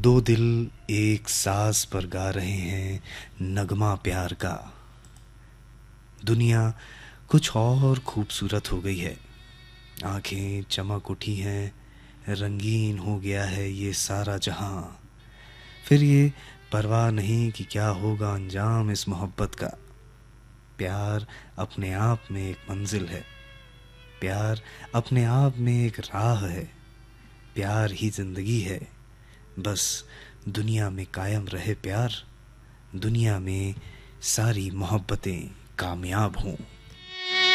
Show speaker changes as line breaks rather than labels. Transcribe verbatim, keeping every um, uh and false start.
दो दिल एक साज पर गा रहे हैं नगमा प्यार का। दुनिया कुछ और खूबसूरत हो गई है। आंखें चमक उठी हैं, रंगीन हो गया है ये सारा जहां। फिर ये परवाह नहीं कि क्या होगा अंजाम इस मोहब्बत का। प्यार अपने आप में एक मंजिल है, प्यार अपने आप में एक राह है, प्यार ही जिंदगी है। बस दुनिया में कायम रहे प्यार, दुनिया में सारी मोहब्बतें कामयाब हों।